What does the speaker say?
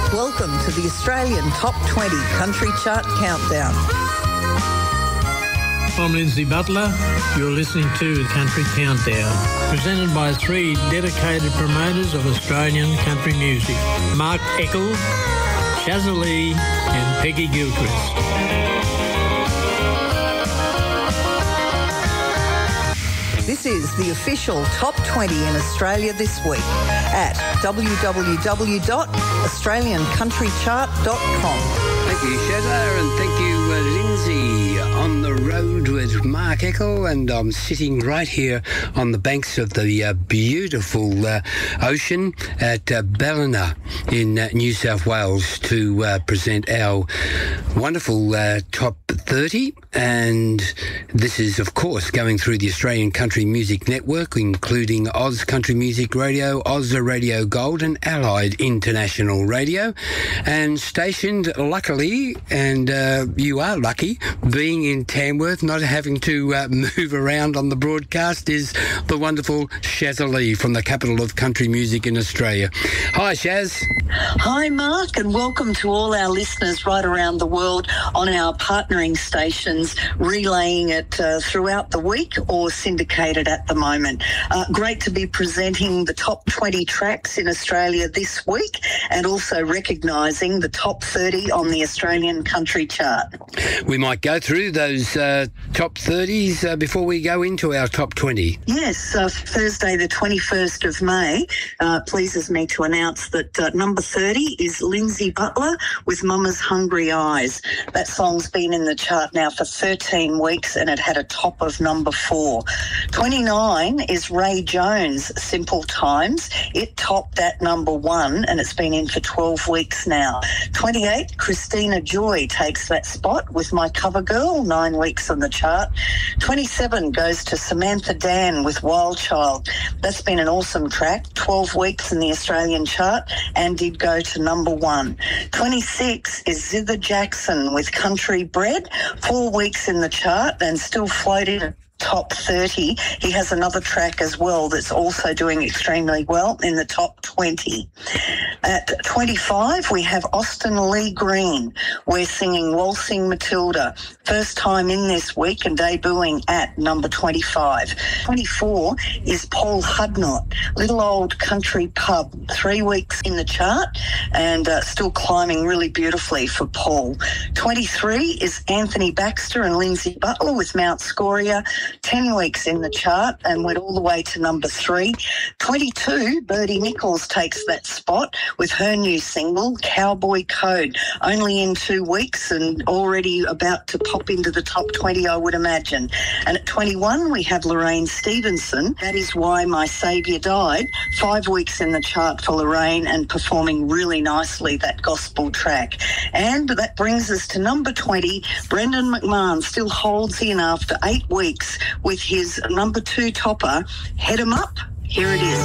Welcome to the Australian Top 20 Country Chart Countdown. I'm Lindsay Butler. You're listening to Country Countdown, presented by three dedicated promoters of Australian country music, Mark Eckel, Shazza Lee and Peggy Gilchrist. This is the official Top 20 in Australia this week at www.australiancountrychart.com. Thank you, Shazza, and thank you, Lindsay. On the road with Mark Eckel, and I'm sitting right here on the banks of the beautiful ocean at Ballina in New South Wales to present our wonderful Top 30. And this is, of course, going through the Australian Country Music Network, including Oz Country Music Radio, Oz Radio Gold, and Allied International Radio. And stationed, luckily, and you are lucky, being in Tamworth, not having to move around on the broadcast, is the wonderful Shazza Lee from the capital of country music in Australia. Hi, Shaz. Hi, Mark, and welcome to all our listeners right around the world on our partnering stations, relaying it throughout the week or syndicated at the moment. Great to be presenting the top 20 tracks in Australia this week and also recognising the top 30 on the Australian Country Chart. We might go through those top 30s before we go into our top 20. Yes, Thursday the 21st of May pleases me to announce that number 30 is Lindsay Butler with Mama's Hungry Eyes. That song's been in the chart now for 13 weeks and it had a top of number 4. 29 is Ray Jones, Simple Times. It topped at number 1 and it's been in for 12 weeks now. 28, Christina Joy takes that spot with My Cover Girl, 9 weeks on the chart. 27 goes to Samantha Dan with Wild Child. That's been an awesome track, 12 weeks in the Australian chart and did go to number 1. 26 is Zither Jackson with Country Bread, 4 weeks in the chart and still floating top 30. He has another track as well that's also doing extremely well in the top 20. At 25, we have Austin Lee Green. We're singing Waltzing Matilda. First time in this week and debuting at number 25. 24 is Paul Hudnott, Little Old Country Pub. 3 weeks in the chart and still climbing really beautifully for Paul. 23 is Anthony Baxter and Lindsay Butler with Mount Scoria. 10 weeks in the chart and went all the way to number 3. 22, Birdie Nichols takes that spot with her new single, Cowboy Code. Only in 2 weeks and already about to pop into the top 20, I would imagine. And at 21, we have Lorraine Stevenson. That Is Why My Saviour Died. 5 weeks in the chart for Lorraine and performing really nicely, that gospel track. And that brings us to number 20. Brendan McMahon still holds in after 8 weeks with his number 2 topper, Head 'Em Up. Here it is.